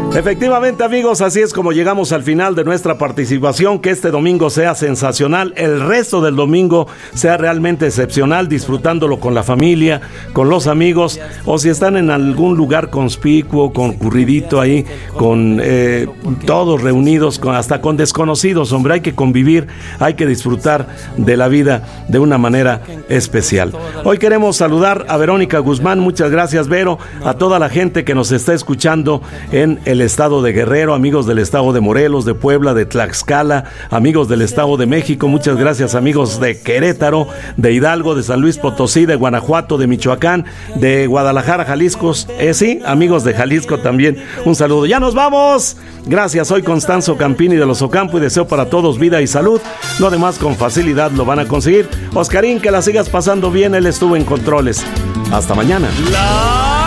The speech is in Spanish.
Efectivamente, amigos, así es como llegamos al final de nuestra participación. Que este domingo sea sensacional, el resto del domingo sea realmente excepcional, disfrutándolo con la familia, con los amigos, o si están en algún lugar conspicuo, concurridito ahí, con todos reunidos, hasta con desconocidos. Hombre, hay que convivir, hay que disfrutar de la vida de una manera especial. Hoy queremos saludar a Verónica Guzmán. Muchas gracias, Vero. A toda la gente que nos está escuchando en el estado de Guerrero, amigos del estado de Morelos, de Puebla, de Tlaxcala, amigos del estado de México, muchas gracias, amigos de Querétaro, de Hidalgo, de San Luis Potosí, de Guanajuato, de Michoacán, de Guadalajara, Jalisco, sí, amigos de Jalisco también, un saludo. ¡Ya nos vamos! Gracias, soy Constanzo Campini de Los Ocampo y deseo para todos vida y salud. Lo demás con facilidad lo van a conseguir. Oscarín, que la sigas pasando bien, él estuvo en controles. Hasta mañana.